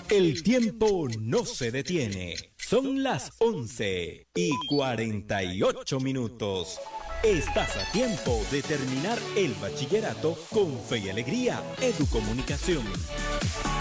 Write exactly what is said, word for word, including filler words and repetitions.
El tiempo no se detiene. Son las once y cuarenta y ocho minutos. Estás a tiempo de terminar el bachillerato con fe y alegría. Educomunicación.